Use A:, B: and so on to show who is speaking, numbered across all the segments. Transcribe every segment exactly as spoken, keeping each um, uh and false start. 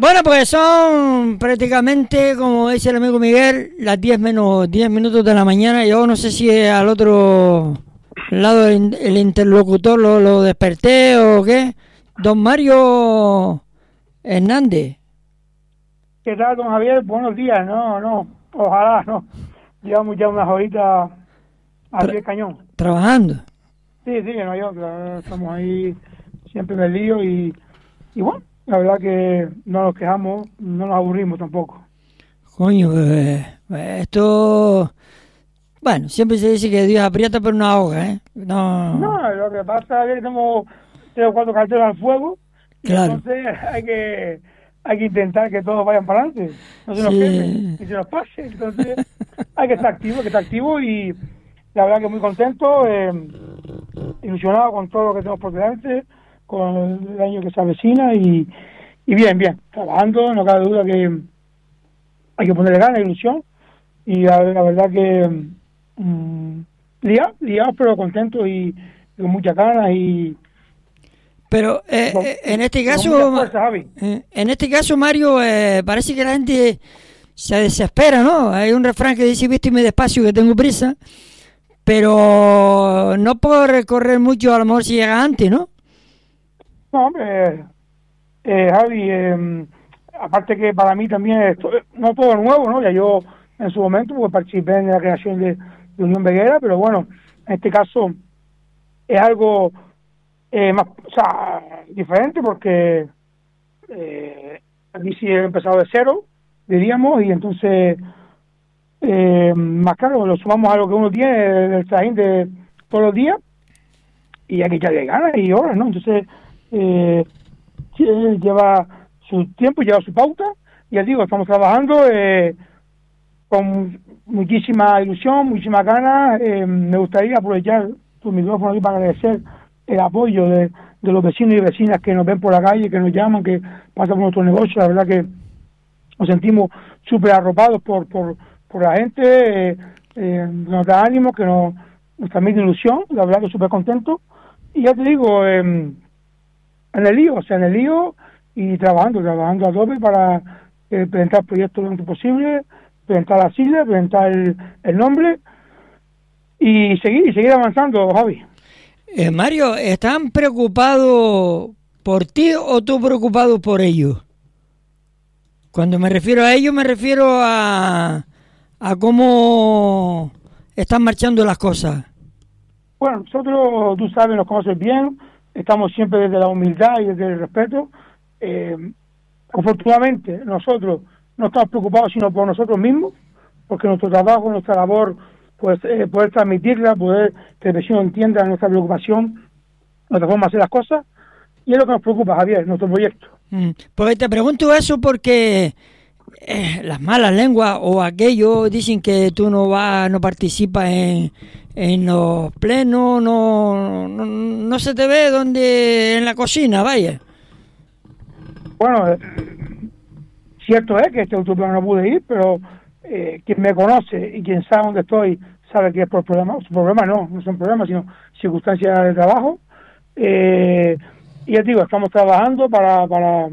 A: Bueno, pues son prácticamente, como dice el amigo Miguel, las diez menos diez minutos de la mañana. Yo no sé si al otro lado el, el interlocutor lo, lo desperté o qué. Don Mario Hernández.
B: ¿Qué tal, don Javier? Buenos días. No, no, ojalá, no. Llevamos ya unas horitas al pie del cañón.
A: ¿Trabajando?
B: Sí, sí, no, yo, estamos ahí siempre en el lío y, y bueno, la verdad que no nos quejamos, no nos aburrimos tampoco.
A: Coño, pues, esto... Bueno, siempre se dice que Dios aprieta pero no ahoga, ¿eh? No,
B: no lo que pasa es que tenemos tres o cuatro carteles al fuego,
A: claro.
B: Entonces hay que hay que intentar que todos vayan para adelante, no se nos
A: Sí.
B: quemen, que se nos pase, entonces hay que estar activo, hay que estar activo y la verdad que muy contento, eh, ilusionado con todo lo que tenemos por delante, con el año que se avecina y, y bien, bien, trabajando, no cabe duda que hay que ponerle ganas, ilusión y la, la verdad que mmm, liados, liados pero contentos y, y con muchas ganas y
A: pero eh,
B: con,
A: en este caso
B: fuerza, Javi.
A: en este caso Mario eh, parece que la gente se desespera, ¿no? Hay un refrán que dice vísteme despacio que tengo prisa, pero no puedo recorrer mucho, a lo mejor si llega antes, ¿no?
B: No, hombre, eh, Javi, eh, aparte que para mí también es no todo nuevo, ¿no? Ya yo en su momento pues, participé en la creación de, de Unión Veguera, pero bueno, en este caso es algo eh, más, o sea, diferente porque eh, aquí sí he empezado de cero, diríamos, y entonces eh, más claro, lo sumamos a lo que uno tiene del trajín de todos los días y hay que echarle ganas y horas, ¿no? Entonces eh, lleva su tiempo, lleva su pauta, y ya digo, estamos trabajando eh, con muchísima ilusión, muchísimas ganas. Eh, me gustaría aprovechar tu micrófono aquí para agradecer el apoyo de, de los vecinos y vecinas que nos ven por la calle, que nos llaman, que pasan por nuestro negocio. La verdad que nos sentimos súper arropados por, por, por la gente, eh, eh, nos da ánimo, que nos, nos transmite ilusión, la verdad que súper contento. Y ya te digo, eh, en el lío, o sea, en el lío y trabajando, trabajando a tope para eh, presentar proyectos lo antes posible, presentar la sigla, presentar el, el nombre y seguir, y seguir avanzando, Javi.
A: Eh, Mario, ¿están preocupados por ti o tú preocupado por ellos? Cuando me refiero a ellos, me refiero a, a cómo están marchando las cosas.
B: Bueno, nosotros, tú sabes, nos conoces bien, estamos siempre desde la humildad y desde el respeto. Eh, afortunadamente, nosotros no estamos preocupados sino por nosotros mismos, porque nuestro trabajo, nuestra labor, pues eh, poder transmitirla, poder que el vecino entienda nuestra preocupación, nuestra forma de hacer las cosas, y es lo que nos preocupa, Javier, nuestro proyecto.
A: Mm, porque te pregunto eso porque eh, las malas lenguas o aquellos dicen que tú no vas, no participas en, en los plenos, no, no, no se te ve donde en la cocina, vaya.
B: Bueno, eh, cierto es que este otro plano no pude ir, pero eh, quien me conoce y quien sabe dónde estoy sabe que es por problemas. Su problema no, no son problemas, sino circunstancias de trabajo. Eh, y ya digo, estamos trabajando para para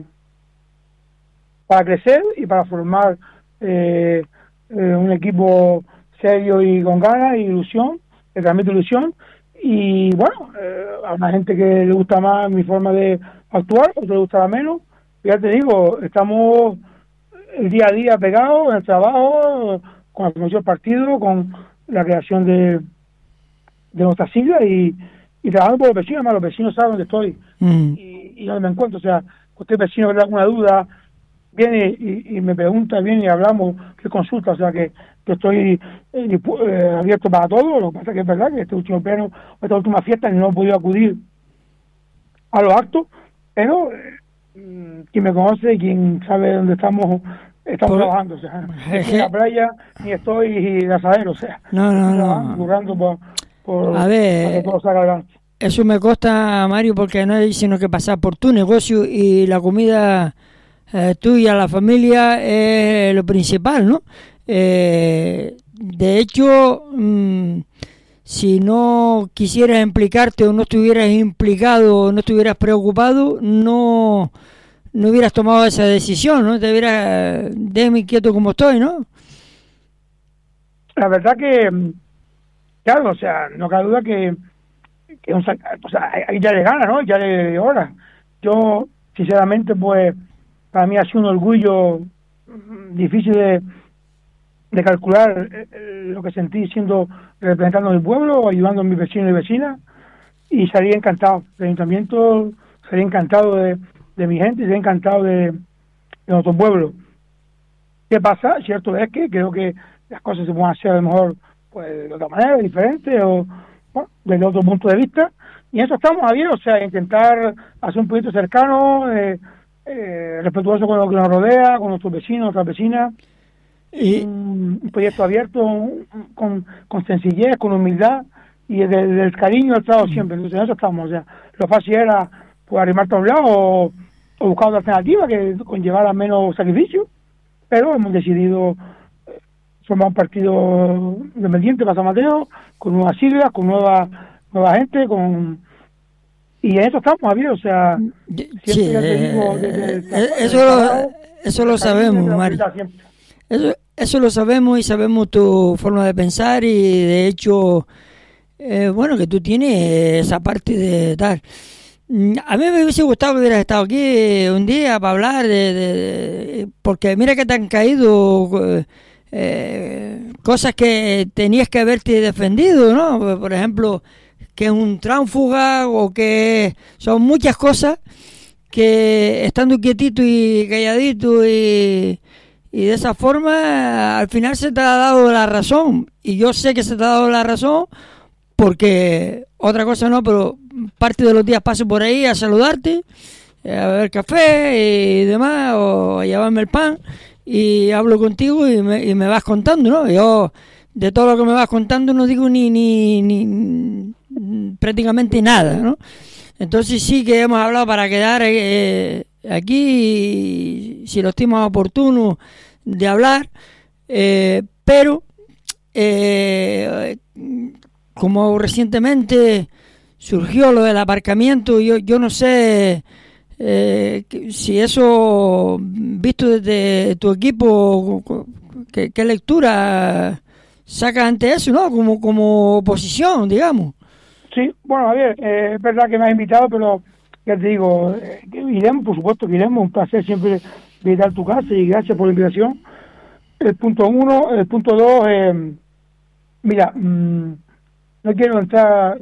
B: para crecer y para formar eh, eh, un equipo serio y con ganas y ilusión, que transmite ilusión. Y bueno, eh, a una gente que le gusta más mi forma de actuar, a otro le gustará menos. Ya te digo, estamos el día a día pegados en el trabajo, con la promoción del partido, con la creación de, de nuestra sigla y, y trabajando por los vecinos. Además, los vecinos saben dónde estoy mm. y, y dónde me encuentro. O sea, usted vecino que le da alguna duda, viene y, y me pregunta, viene y hablamos, que consulta. O sea, que, que estoy eh, eh, abierto para todo. Lo que pasa es que es verdad que este último pleno, esta última fiesta, no he podido acudir a los actos, pero Eh, quien me conoce y quien sabe dónde estamos estamos por, trabajando, o sea, ni estoy en la playa ni estoy en asadero, o sea,
A: no, no, no,
B: currando por, por
A: a ver,
B: para que todo salga adelante.
A: Eso me consta, Mario, porque no hay sino que pasar por tu negocio y la comida eh, tuya, la familia, es lo principal, ¿no? Eh, de hecho, mmm, si no quisieras implicarte o no estuvieras implicado o no estuvieras preocupado, no, no hubieras tomado esa decisión, ¿no? Te hubieras, déjame quieto como estoy, ¿no?
B: La verdad que, claro, o sea, no cabe duda que, que un, o sea, hay ya le gana, ¿no? Ya le hora. Yo, sinceramente, pues, para mí ha sido un orgullo difícil de, de calcular lo que sentí siendo representando a mi pueblo, ayudando a mis vecinos y vecinas, y salí encantado del ayuntamiento, salí encantado de, de mi gente, salí encantado de, de nuestro pueblo. ¿Qué pasa? Cierto es que creo que las cosas se pueden hacer a lo mejor pues de otra manera, diferente, o bueno, desde otro punto de vista, y en eso estamos, Javier, o sea, intentar hacer un proyecto cercano, eh, eh, respetuoso con lo que nos rodea, con nuestros vecinos, nuestras vecinas, y un, un proyecto abierto, un, con, con sencillez, con humildad, y desde, desde el cariño al trabajo siempre. Entonces en eso estamos, o sea, lo fácil era pues arrimarte a un lado o, o buscar otra alternativa que conllevara menos sacrificio, pero hemos decidido formar un partido independiente para San Mateo, con nuevas siglas, con nueva nueva gente, con y en eso estamos, Javier, o sea,
A: sí, ya te digo, desde el, eh, eso, lo, eso lo sabemos, Mari. Eso, eso lo sabemos y sabemos tu forma de pensar y de hecho, eh, bueno, que tú tienes esa parte de tal. A mí me hubiese gustado que hubieras estado aquí un día para hablar de, de, de porque mira que te han caído eh, cosas que tenías que haberte defendido, ¿no? Por ejemplo, que es un tránsfuga o que son muchas cosas que estando quietito y calladito y, y de esa forma al final se te ha dado la razón y yo sé que se te ha dado la razón porque otra cosa no, pero parte de los días paso por ahí a saludarte, a beber café y demás, o a llevarme el pan, y hablo contigo y me, y me vas contando, ¿no? Yo, de todo lo que me vas contando, no digo ni, ni, ni prácticamente nada, ¿no? Entonces sí que hemos hablado para quedar eh, aquí, si lo estimamos oportuno, de hablar, eh, pero... Eh, como recientemente surgió lo del aparcamiento, yo yo no sé eh, si eso, visto desde tu equipo, qué, qué lectura sacas ante eso, ¿no? Como como oposición, digamos.
B: Sí, bueno, Javier, eh, es verdad que me has invitado, pero ya te digo, eh, iremos, por supuesto que iremos, un placer siempre visitar tu casa y gracias por la invitación. El punto uno, el punto dos, eh, mira, mmm, no quiero entrar,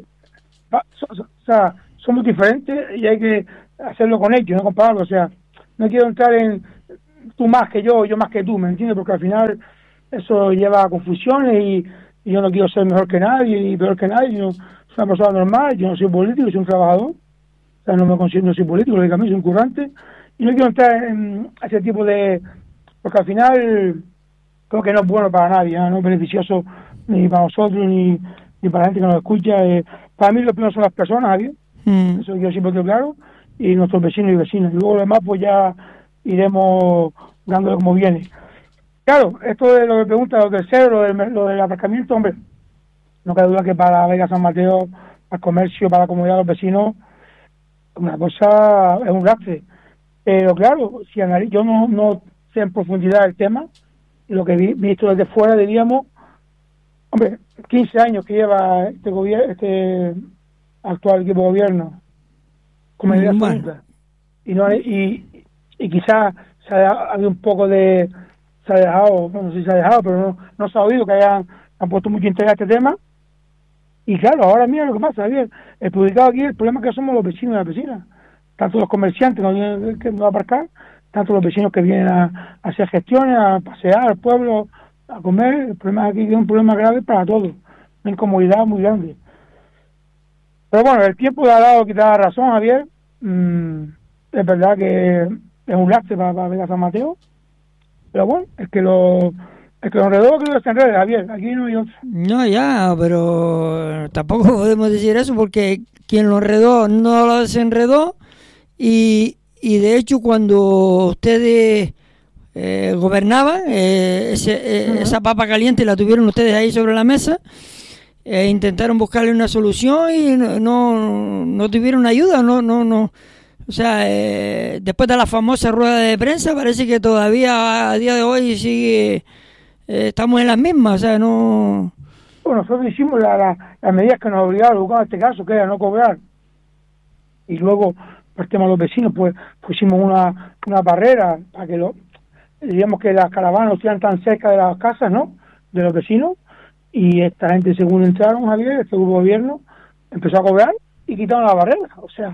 B: o sea, somos diferentes y hay que hacerlo con ellos, no compararlo, o sea, no quiero entrar en tú más que yo, yo más que tú, ¿me entiendes? Porque al final eso lleva a confusiones y, y yo no quiero ser mejor que nadie y peor que nadie, yo soy una persona normal, yo no soy político, soy un trabajador, o sea, no me considero, no soy político, lógicamente soy un currante, y no quiero entrar en ese tipo de, porque al final creo que no es bueno para nadie, ¿no? No es beneficioso ni para nosotros, ni y para la gente que nos escucha. Eh, para mí lo primero son las personas, Javier, mm. eso yo siempre tengo claro, y nuestros vecinos y vecinas, y luego lo demás pues ya iremos dándole como viene. Claro, esto de lo que pregunta, lo tercero, lo del, lo del aparcamiento, hombre, no cabe duda que para Vega San Mateo, para el comercio, para la comunidad de los vecinos, una cosa es un lastre. Pero claro, si analizo, yo no, no sé en profundidad el tema, y lo que he visto desde fuera diríamos, hombre, quince años que lleva este gobierno, este actual equipo de gobierno con medidas
A: bueno.
B: absolutas, y no y, y quizás se ha habido un poco de se ha dejado, no sé si se ha dejado, pero no, no se ha oído que hayan han puesto mucho interés a este tema. Y claro, ahora mira lo que pasa, Javier, el publicado aquí, el problema es que somos los vecinos y las vecinas, tanto los comerciantes no vienen que no aparcar, tanto los vecinos que vienen a, a hacer gestiones, a pasear al pueblo, a comer. El problema aquí es un problema grave para todos, una incomodidad muy grande. Pero bueno, el tiempo le ha dado quitar razón, Javier. Mm, es verdad que es un lastre para, para Vega San Mateo, pero bueno, es que lo es que lo enredó, creo que se enrede, Javier, aquí no hay otro.
A: No, ya, pero tampoco podemos decir eso porque quien lo enredó no lo desenredó y, y de hecho cuando ustedes Eh, gobernaban, eh, ese, eh, uh-huh. esa papa caliente la tuvieron ustedes ahí sobre la mesa, eh, intentaron buscarle una solución y no, no, no tuvieron ayuda, no, no, no, O sea, eh, después de la famosa rueda de prensa, parece que todavía a día de hoy sigue, eh, estamos en las mismas, o sea, no...
B: Bueno, nosotros hicimos la, la, las medidas que nos obligaron el juzgado en este caso, que era no cobrar. Y luego, por el tema de los vecinos, pues pusimos una, una barrera para que lo, digamos que las caravanas no estuvieran tan cerca de las casas, ¿no?, de los vecinos. Y esta gente, según entraron, Javier, este grupo de gobierno empezó a cobrar y quitaron la barrera. O sea,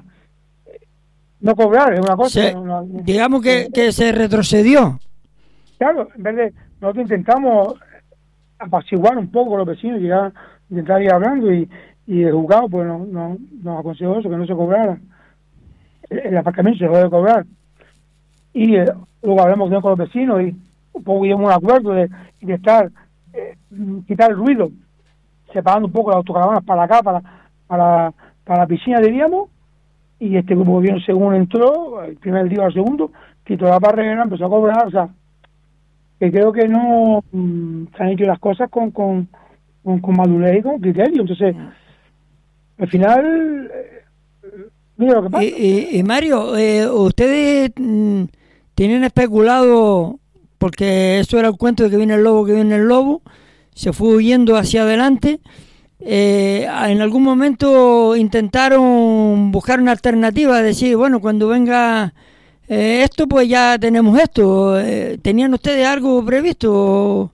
B: no cobrar es una cosa.
A: Se,
B: no, no,
A: digamos que, que se retrocedió.
B: Claro, en vez de nosotros intentamos apaciguar un poco a los vecinos, llegar, intentar ir hablando, y, y el juzgado pues no, no, nos aconsejó eso, que no se cobrara. El, el aparcamiento se debe cobrar. Y eh, luego hablamos con los vecinos y un poco llegamos a un acuerdo de intentar eh, quitar el ruido, separando un poco las autocaravanas para acá, para, para, para la piscina, diríamos. Y este grupo de gobierno, según entró, el primer día o el segundo, quitó la barrera, empezó a cobrar. O sea, que creo que no mmm, se han hecho las cosas con con, con, con madurez y con criterio. Entonces, al final, eh, mira lo que pasa.
A: Y, y, y Mario, eh, ustedes mm, tienen especulado, porque eso era el cuento de que viene el lobo, que viene el lobo, se fue huyendo hacia adelante. Eh, en algún momento intentaron buscar una alternativa, decir, bueno, cuando venga eh, esto, pues ya tenemos esto. Eh, ¿Tenían ustedes algo previsto o,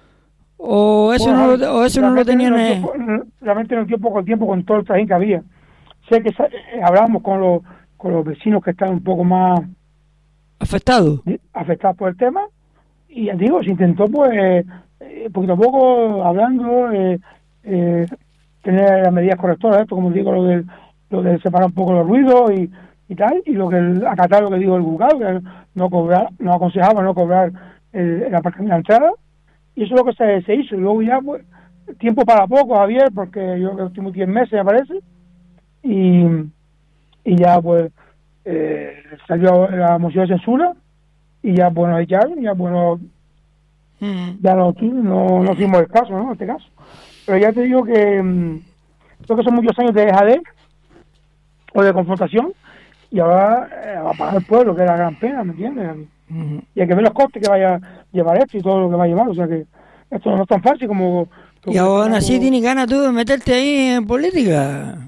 A: o eso, bueno, no, o eso no lo tenían?
B: Nos dio, realmente nos dio poco tiempo con todo el trajín que había. Sé que eh, hablamos con los, con los vecinos que están un poco más
A: afectados
B: afectados por el tema, y digo, se intentó pues eh, poquito a poco hablando, eh, eh, tener las medidas correctoras, esto como digo, lo de, lo de separar un poco los ruidos y, y tal, y lo que el, acatar lo que dijo el juzgado, que no cobrar, no aconsejaba no cobrar el, el aparcamiento, la entrada, y eso es lo que se, se hizo. Y luego ya pues tiempo para poco, Javier, porque yo creo que últimos diez meses me parece, y, y ya pues eh, salió la moción de censura y ya bueno echaron, ya bueno mm. ya no, no, no hicimos el caso, ¿no?, en este caso. Pero ya te digo que mmm, creo que son muchos años de dejadez o de confrontación, y ahora eh, va a pagar el pueblo, que es la gran pena, ¿me entiendes? Uh-huh. Y hay que ver los costes que vaya a llevar esto y todo lo que va a llevar, o sea que esto no es tan fácil como... como
A: y ahora sí tienes ganas tú de meterte ahí en política.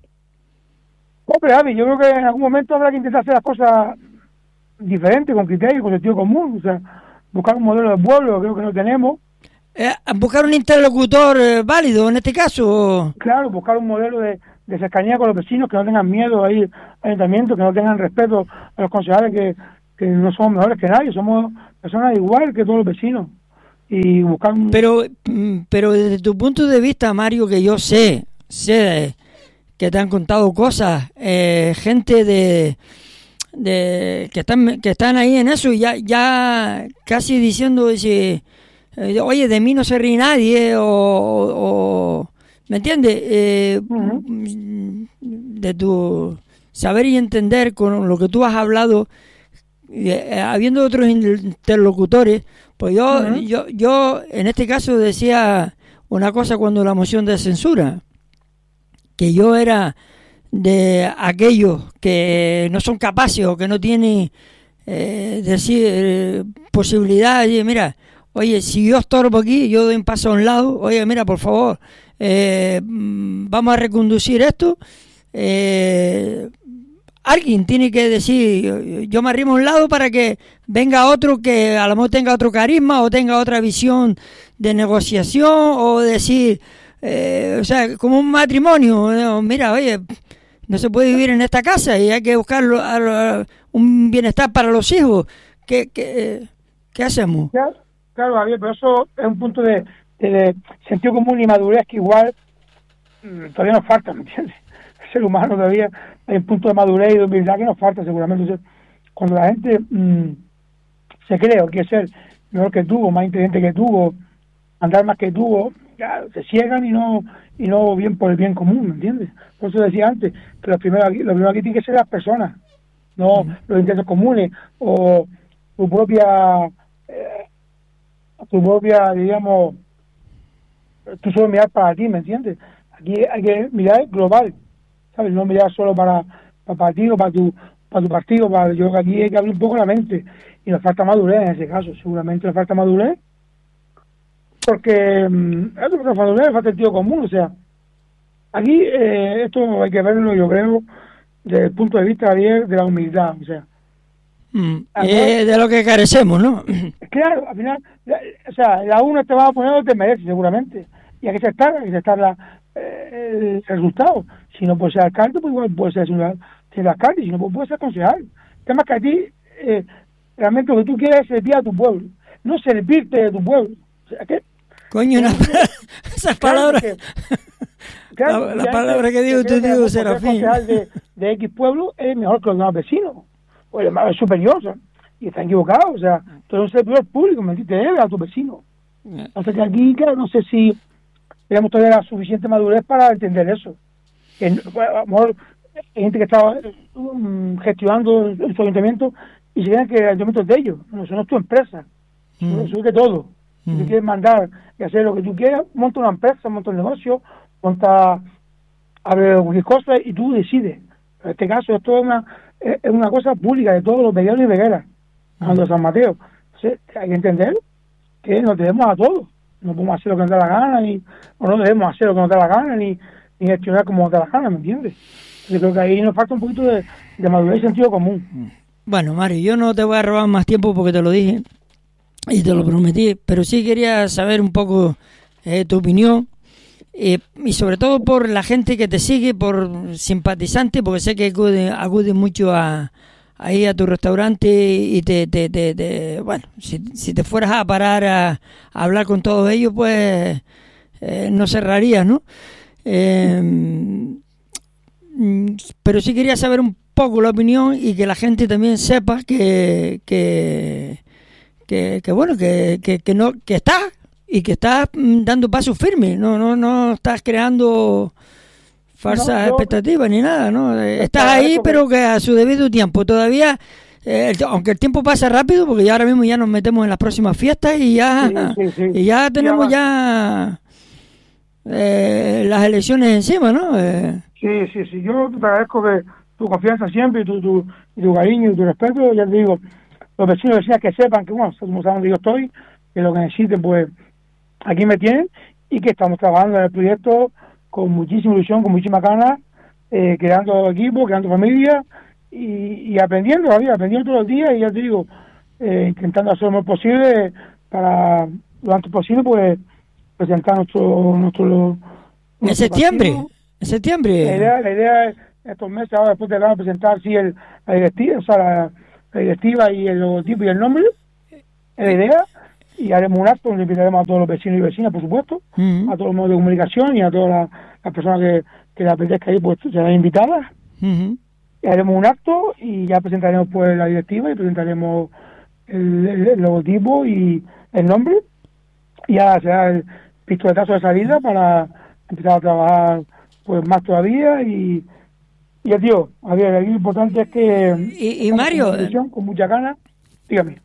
B: Hombre, Javi, yo creo que en algún momento habrá que intentar hacer las cosas diferentes, con criterio, con sentido común, o sea, buscar un modelo de pueblo, creo que no tenemos.
A: Eh, buscar un interlocutor eh, válido en este caso.
B: Claro, buscar un modelo de, de cercanía con los vecinos, que no tengan miedo a ir al ayuntamiento, que no tengan respeto a los concejales, que, que no somos mejores que nadie, somos personas igual que todos los vecinos. Y buscar un...
A: Pero, pero desde tu punto de vista, Mario, que yo sé, sé que te han contado cosas, eh, gente de... de que están que están ahí en eso y ya ya casi diciendo ese, eh, oye, de mí no se ríe nadie, o, o ¿me entiendes? Eh, uh-huh. De tu saber y entender con lo que tú has hablado, eh, habiendo otros interlocutores, pues yo uh-huh. yo yo en este caso decía una cosa cuando la moción de censura, que yo era de aquellos que no son capaces o que no tienen eh, decir eh, posibilidad de, mira, oye, si yo estorbo aquí, yo doy un paso a un lado, oye, mira, por favor, eh, vamos a reconducir esto, eh, alguien tiene que decir, yo me arrimo a un lado para que venga otro que a lo mejor tenga otro carisma o tenga otra visión de negociación, o decir, eh, o sea, como un matrimonio, ¿no? Mira, oye, no se puede vivir en esta casa y hay que buscar a, a, un bienestar para los hijos. ¿Qué, qué, qué hacemos?
B: Claro, claro, Javier, pero eso es un punto de, de, de sentido común y madurez que igual mmm, todavía nos falta, ¿me entiendes? El ser humano todavía hay un punto de madurez y de humildad que nos falta seguramente. Entonces, cuando la gente mmm, se cree o quiere ser mejor que tú, o más inteligente que tú, o andar más que tú, o, ya, se ciegan y no y no bien por el bien común, ¿me entiendes? Por eso decía antes que lo primero aquí, lo primero aquí tiene que ser las personas, no uh-huh. los intereses comunes o tu propia eh, tu propia, digamos, tú solo mirar para ti, ¿me entiendes? Aquí hay que mirar global, ¿sabes? No mirar solo para, para, para ti o para tu para tu partido. Para, yo creo que aquí hay que abrir un poco la mente y nos falta madurez en ese caso, seguramente nos falta madurez, porque um, esto nos falta madurez, falta el sentido común, o sea, aquí eh, esto hay que verlo, yo creo, desde el punto de vista de, de la humildad, o sea.
A: Mm, eh, de lo que carecemos, ¿no?
B: Claro, al final, la, o sea, la una te va a poner lo que te merece, seguramente, y hay que aceptar, hay que aceptar la, eh, el resultado. Si no puede ser alcalde, pues igual puede ser ciudadano, ser alcalde, si no pues puede ser concejal. El tema es que a ti, eh, realmente lo que tú quieres es servir a tu pueblo, no servirte de tu pueblo. O sea, ¿qué?
A: Coño, una, esas palabras. Claro que, claro, la, la palabra que digo, tú digo, Serafín.
B: De, de X pueblo es mejor que los demás vecinos, o el más superior, ¿sabes? Y está equivocado, o sea, tú eres un servidor público, ¿me entiendes? Te debes a tu vecino. Entonces, que aquí, claro, no sé si tenemos todavía la suficiente madurez para entender eso. Que, bueno, a lo mejor hay gente que está um, gestionando en su ayuntamiento y se creen que el ayuntamiento es de ellos. No, eso no es tu empresa, mm. eso es de todo. Mm. Si tú quieres mandar y hacer lo que tú quieras, monta una empresa, monta un negocio, monta, abre cualquier cosa y tú decides. En este caso, esto es una, es una cosa pública de todos los vegueros y vegueras, hablando de San Mateo. Entonces, hay que entender que nos debemos a todos. No podemos hacer lo que nos da la gana, ni, o no debemos hacer lo que nos da la gana, ni, ni gestionar como nos da la gana, ¿me entiendes? Yo creo que ahí nos falta un poquito de, de madurez y sentido común.
A: Bueno, Mario, yo no te voy a robar más tiempo porque te lo dije y te lo prometí, pero sí quería saber un poco eh, tu opinión, eh, y sobre todo por la gente que te sigue, por simpatizante, porque sé que acude, acude mucho a ahí a tu restaurante y te, te, te, te bueno, si, si te fueras a parar a, a hablar con todos ellos, pues eh, no cerrarías, ¿no? Eh, pero sí quería saber un poco la opinión y que la gente también sepa que que, que, que bueno, que, que, que no que estás y que estás dando pasos firmes, no no no estás creando falsas no, yo, expectativas ni nada, ¿no? Estás ahí, pero que a su debido tiempo. Todavía, eh, aunque el tiempo pasa rápido, porque ya ahora mismo ya nos metemos en las próximas fiestas y ya sí, sí, sí. y ya tenemos ya, ya eh, las elecciones encima, ¿no? Eh,
B: sí, sí, sí. Yo te agradezco que tu confianza siempre y tu, tu, y tu cariño y tu respeto. Ya te digo, los vecinos y vecinas que sepan que, bueno, como saben que yo estoy, que lo que necesiten, pues aquí me tienen y que estamos trabajando en el proyecto con muchísima ilusión, con muchísima ganas, eh, creando equipo, creando familia y, y aprendiendo la vida, aprendiendo todos los días y ya te digo, eh, intentando hacer lo mejor posible para lo antes posible, pues presentar nuestro... nuestro, nuestro
A: ¿En septiembre? Partido. ¿En septiembre?
B: La idea, la idea es estos meses, ahora después de verano, presentar sí, el, la directiva, o sea, la, la directiva y el logotipo y el nombre, es la idea. Y haremos un acto donde invitaremos a todos los vecinos y vecinas, por supuesto, uh-huh. a todos los medios de comunicación y a todas las, las personas que, que les apetezca ir, pues serán invitadas. Uh-huh. Y haremos un acto y ya presentaremos pues la directiva y presentaremos el, el, el logotipo y el nombre. Y ya será el pistoletazo de salida para empezar a trabajar pues más todavía y, y ya tío, a ver, lo importante es que...
A: Y, y Mario...
B: Con, con mucha ganas, dígame.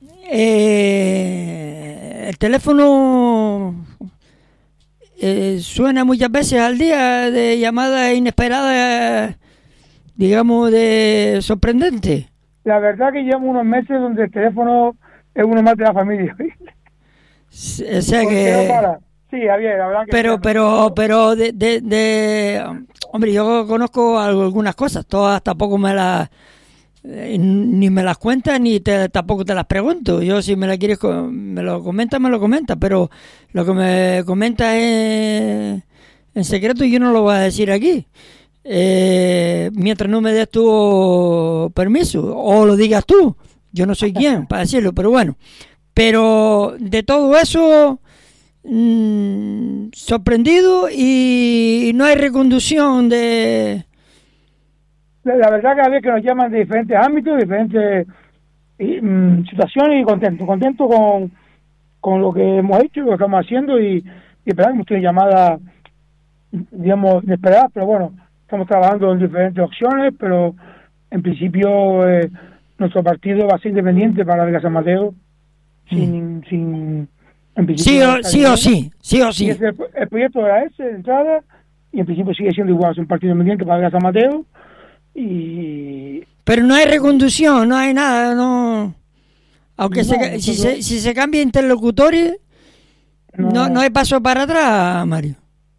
A: Eh, el teléfono eh, suena muchas veces al día de llamadas inesperadas, digamos, de sorprendente.
B: La verdad que llevamos unos meses donde el teléfono es uno más de la familia.
A: Sí, o sea que...
B: No para. Sí, Javier, la verdad que...
A: Pero, sí, pero, pero, de, de, de... Hombre, yo conozco algunas cosas, todas tampoco me las... Eh, ni me las cuentas ni te, tampoco te las pregunto. Yo si me la quieres me lo comentas, me lo comentas, pero lo que me comentas es en secreto y yo no lo voy a decir aquí, eh, mientras no me des tu permiso o lo digas tú. Yo no soy quien para decirlo, pero bueno. Pero de todo eso mmm, sorprendido y no hay reconducción de...
B: La verdad que a veces que nos llaman de diferentes ámbitos, diferentes y, mm, situaciones y contento, contento con, con lo que hemos hecho, lo que estamos haciendo y, y esperamos, hemos tenido llamadas, digamos, inesperadas, pero bueno, estamos trabajando en diferentes opciones, pero en principio eh, nuestro partido va a ser independiente para la Vega San Mateo, sin, mm. sin en
A: principio, sí, o, sí o sí, sí o sí.
B: El, el proyecto era ese de entrada y en principio sigue siendo igual, es un partido independiente para la Vega San Mateo. Y
A: Pero no hay reconducción, no hay nada, no... Aunque
B: No,
A: se, si,
B: nosotros-
A: se, si se cambia interlocutores, no.
B: No.
A: no hay paso para atrás, Mario.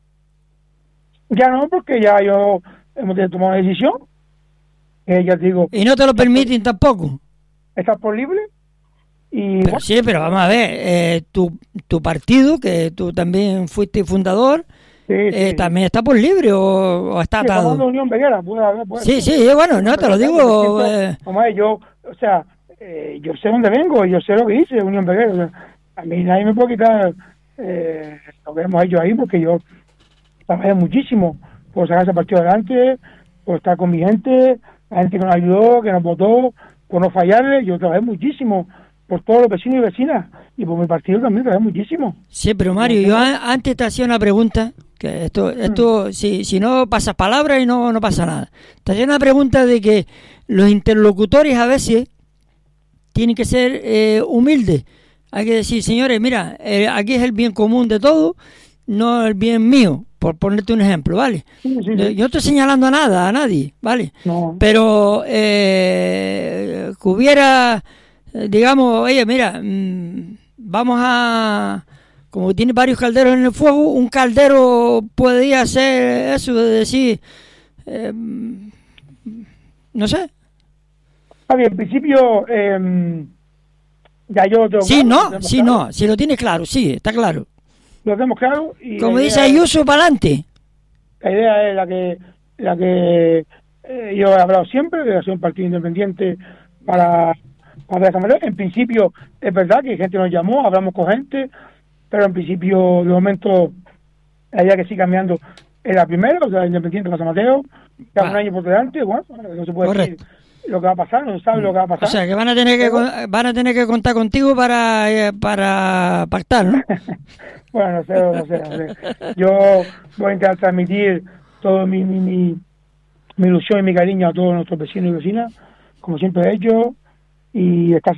B: Ya no, porque ya yo hemos tomado una decisión. Eh, ya te digo,
A: Y no te lo permiten tampoco.
B: estás por libre. Y
A: Pero
B: bueno,
A: sí, pero vamos a ver, eh, tu, tu partido, que tú también fuiste fundador,
B: sí,
A: eh,
B: sí.
A: también está por libre o, o está
B: Sí, estamos
A: atado.
B: hablando de Unión Veguera, puede haber, puede
A: Sí,
B: ser.
A: sí, bueno, no, te lo digo.
B: Siempre,
A: eh,
B: Vamos a ver, yo, o sea, eh, yo sé dónde vengo, yo sé lo que hice, Unión Veguera. O sea, a mí nadie me puede quitar eh, lo que hemos hecho ahí, porque yo trabajé muchísimo por sacar ese partido adelante, por estar con mi gente, la gente que nos ayudó, que nos votó, por no fallarle. Yo trabajé muchísimo por todos los vecinos y vecinas, y por mi partido también trabajé muchísimo.
A: sí, pero Mario, yo a- antes te hacía una pregunta, que esto, esto si, si no pasas palabras y no, no pasa nada. Te hacía una pregunta de que los interlocutores a veces tienen que ser eh, humildes. Hay que decir, señores, mira, eh, aquí es el bien común de todos, no el bien mío, por ponerte un ejemplo, ¿vale?
B: Sí, sí,
A: Yo
B: sí.
A: no estoy señalando a nada, a nadie, ¿vale?
B: No.
A: Pero eh, que hubiera, eh, digamos, oye, mira, mm, vamos a, como tiene varios calderos en el fuego, un caldero podría hacer eso de decir, eh, no sé.
B: Ah, bien, en principio, eh, ya yo lo tengo
A: Sí,
B: claro, lo
A: no,
B: tenemos
A: sí,
B: claro,
A: no, si lo tienes claro, sí, está claro.
B: Lo tenemos claro. Y
A: Como
B: la
A: dice
B: idea es-
A: Ayuso, para adelante.
B: La idea es la que la que eh, yo he hablado siempre, de hacer un partido independiente para, para esa manera. En principio, es verdad que gente nos llamó, hablamos con gente, pero en principio, de momento, la idea que sigue cambiando es la primera, o sea, independiente de San Mateo, ya
A: Ah.
B: un año por delante, bueno, no se puede
A: Correcto.
B: decir lo que va a pasar, no se sabe lo que va a pasar.
A: O sea, que van a tener que
B: Pero-
A: con- van a tener que contar contigo para eh, para pactar, ¿no?
B: Bueno, no sé, no sé, no sé. Yo voy a intentar transmitir todo mi, mi, mi, mi ilusión y mi cariño a todos nuestros vecinos y vecinas, como siempre he hecho, y estar